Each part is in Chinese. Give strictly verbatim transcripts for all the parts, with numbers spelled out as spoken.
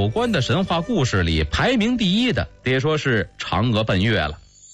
有关的神话故事里排名第一的，得说是嫦娥奔月了。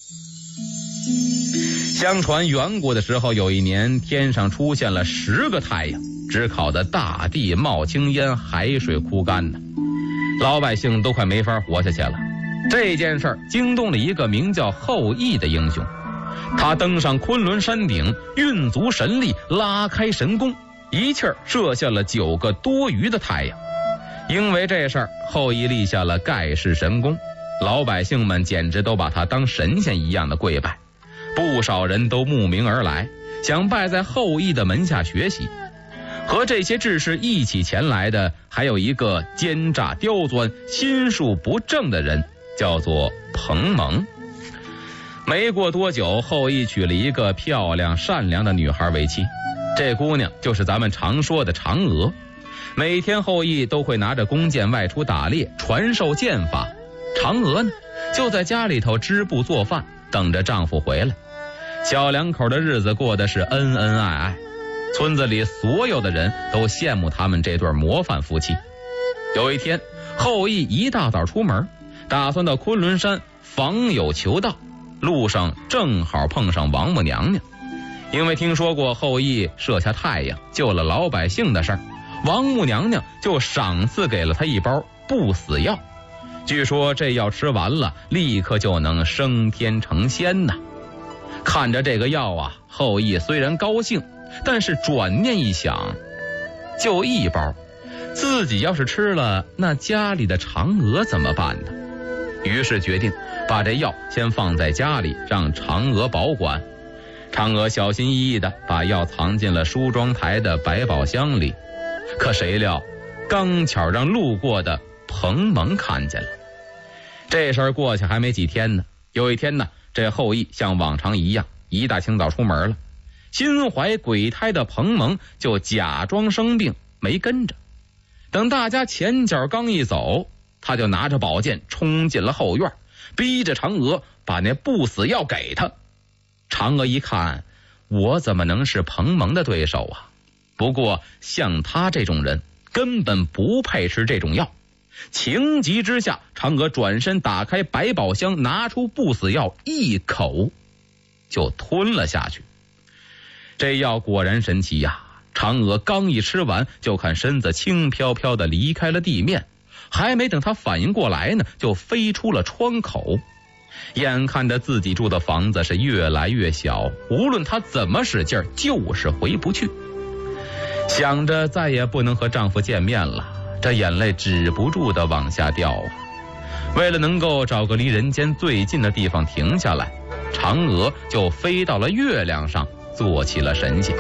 相传远古的时候，有一年天上出现了十个太阳，只烤得大地冒青烟，海水枯干呢，老百姓都快没法活下去了。这件事儿惊动了一个名叫后羿的英雄，他登上昆仑山顶，运足神力，拉开神弓，一气儿射下了九个多余的太阳。因为这事儿，后羿立下了盖世神功，老百姓们简直都把他当神仙一样的跪拜，不少人都慕名而来，想拜在后羿的门下学习。和这些志士一起前来的，还有一个奸诈刁钻、心术不正的人，叫做彭蒙。没过多久，后羿娶了一个漂亮善良的女孩为妻，这姑娘就是咱们常说的嫦娥。每天后羿都会拿着弓箭外出打猎，传授剑法。嫦娥呢，就在家里头织布做饭，等着丈夫回来。小两口的日子过得是恩恩爱爱，村子里所有的人都羡慕他们这对模范夫妻。有一天，后羿一大早出门，打算到昆仑山访友求道，路上正好碰上王母娘娘。因为听说过后羿射下太阳救了老百姓的事儿，王母娘娘就赏赐给了他一包不死药，据说这药吃完了，立刻就能升天成仙呐。看着这个药啊，后羿虽然高兴，但是转念一想，就一包，自己要是吃了，那家里的嫦娥怎么办呢？于是决定把这药先放在家里，让嫦娥保管。嫦娥小心翼翼地把药藏进了梳妆台的百宝箱里，可谁料刚巧让路过的彭蒙看见了。这事儿过去还没几天呢，有一天呢，这后羿像往常一样一大清早出门了，心怀鬼胎的彭蒙就假装生病没跟着。等大家前脚刚一走，他就拿着宝剑冲进了后院，逼着嫦娥把那不死药给他。嫦娥一看，我怎么能是彭蒙的对手啊？不过像他这种人根本不配吃这种药。情急之下，嫦娥转身打开百宝箱，拿出不死药，一口就吞了下去。这药果然神奇呀！嫦娥刚一吃完，就看身子轻飘飘地离开了地面，还没等她反应过来呢，就飞出了窗口。眼看着自己住的房子是越来越小，无论她怎么使劲，就是回不去。想着再也不能和丈夫见面了，这眼泪止不住地往下掉啊。为了能够找个离人间最近的地方停下来，嫦娥就飞到了月亮上，做起了神仙。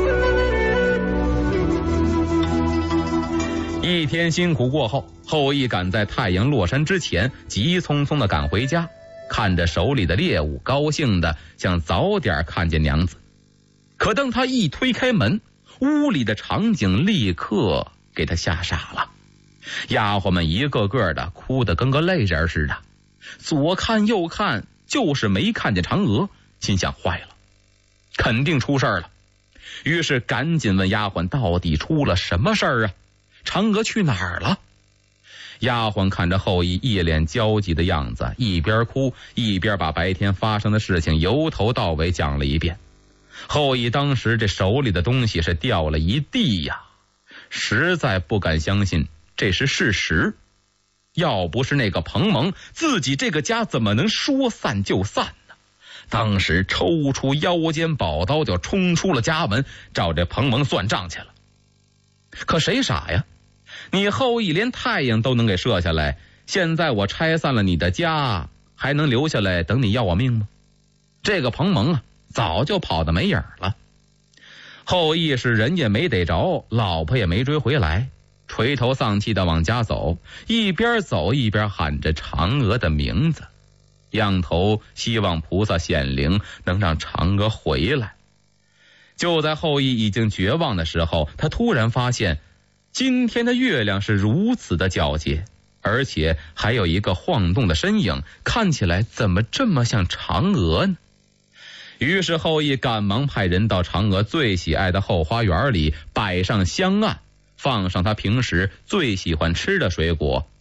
一天辛苦过后，后羿赶在太阳落山之前急匆匆地赶回家，看着手里的猎物，高兴地想早点看见娘子。可当他一推开门，屋里的场景立刻给他吓傻了。丫鬟们一个个的哭得跟个泪人似的，左看右看，就是没看见嫦娥，心想坏了，肯定出事了。于是赶紧问丫鬟到底出了什么事儿啊？嫦娥去哪儿了？丫鬟看着后羿一脸焦急的样子，一边哭一边把白天发生的事情由头到尾讲了一遍。后羿当时这手里的东西是掉了一地呀，实在不敢相信这是事实。要不是那个彭蒙，自己这个家怎么能说散就散呢？当时抽出腰间宝刀就冲出了家门，照这彭蒙算账去了。可谁傻呀？你后羿连太阳都能给射下来，现在我拆散了你的家，还能留下来等你要我命吗？这个彭蒙啊，早就跑得没影了。后羿是人也没逮着，老婆也没追回来，垂头丧气地往家走，一边走一边喊着嫦娥的名字，仰头希望菩萨显灵，能让嫦娥回来。就在后羿已经绝望的时候，他突然发现今天的月亮是如此的皎洁，而且还有一个晃动的身影，看起来怎么这么像嫦娥呢？于是后羿赶忙派人到嫦娥最喜爱的后花园里摆上香案，放上他平时最喜欢吃的水果